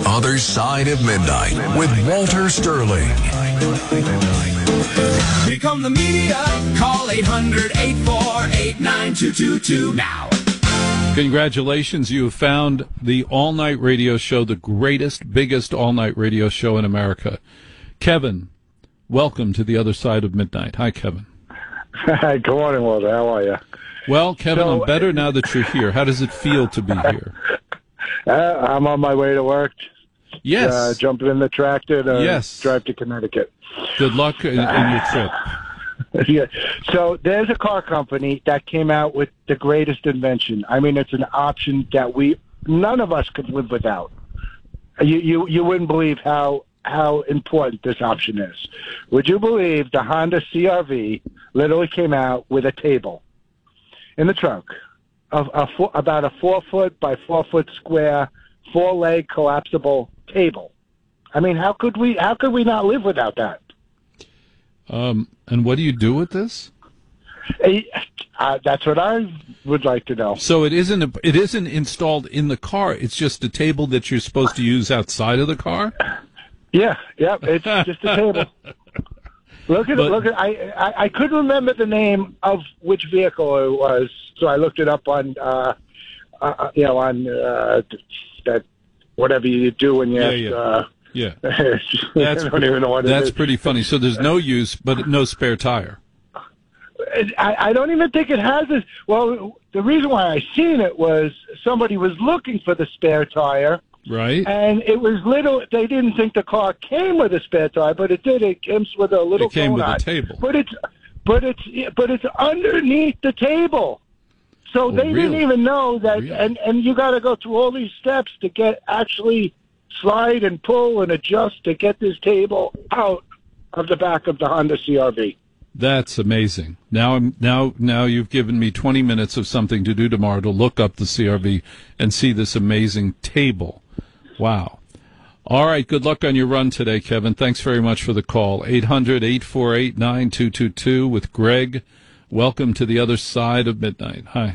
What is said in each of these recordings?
Other Side of Midnight with Walter Sterling. Here come the media. Call 800-848-9222 now. Congratulations, you have found the all-night radio show, the greatest, biggest all-night radio show in America. Kevin, welcome to the Other Side of Midnight. Hi, Kevin. Good morning, Walter. How are you? Well, Kevin, I'm better now that you're here. How does it feel to be here? I'm on my way to work. Yes. Jumping in the tractor to Yes. drive to Connecticut. Good luck in your trip. Yeah. So there's a car company that came out with the greatest invention. I mean, it's an option that none of us could live without. You wouldn't believe how important this option is. Would you believe the Honda CR-V literally came out with a table in the trunk, about a 4-foot by 4-foot square, 4-leg collapsible table? I mean, how could we not live without that? And what do you do with this? That's what I would like to know. So it isn't installed in the car. It's just a table that you're supposed to use outside of the car? Yeah, it's just a table. Look at it. I couldn't remember the name of which vehicle it was, so I looked it up on that whatever you do when you Yeah. I don't even know what it is. That's pretty funny. So there's no use, but no spare tire. I don't even think it has this. Well, the reason why I seen it was somebody was looking for the spare tire. Right. And it was little. They didn't think the car came with a spare tire, but it did. It comes with a little. It came with donut. a table. But it's underneath the table. So they really? didn't even know that. Really? And you got to go through all these steps to get actually slide and pull and adjust to get this table out of the back of the Honda CR-V. That's amazing. Now you've given me 20 minutes of something to do tomorrow to look up the CR-V and see this amazing table. Wow. All right, good luck on your run today, Kevin. Thanks very much for the call. 800-848-9222 with Greg. Welcome to the Other Side of Midnight. Hi.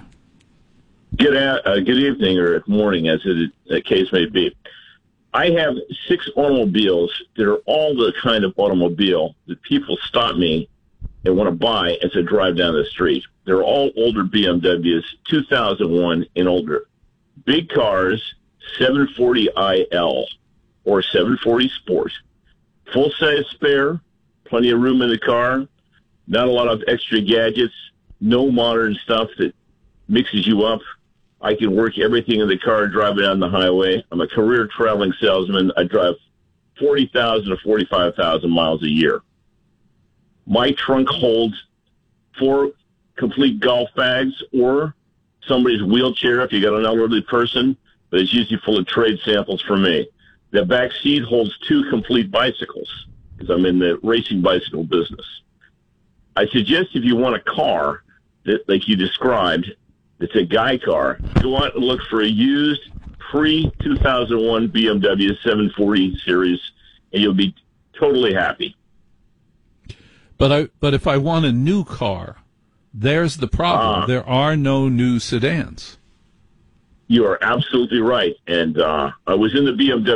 Good evening or morning, as the case may be. I have 6 automobiles that are all the kind of automobile that people stop me and want to buy as I drive down the street. They're all older BMWs, 2001 and older. Big cars, 740iL or 740 Sport. Full-size spare, plenty of room in the car, not a lot of extra gadgets, no modern stuff that mixes you up. I can work everything in the car, drive it down the highway. I'm a career traveling salesman. I drive 40,000 to 45,000 miles a year. My trunk holds 4 complete golf bags or somebody's wheelchair if you got an elderly person, but it's usually full of trade samples for me. The back seat holds 2 complete bicycles because I'm in the racing bicycle business. I suggest if you want a car that, like you described, it's a guy car, go out and look for a used pre-2001 BMW 740 series, and you'll be totally happy. But if I want a new car, there's the problem. There are no new sedans. You are absolutely right. And I was in the BMW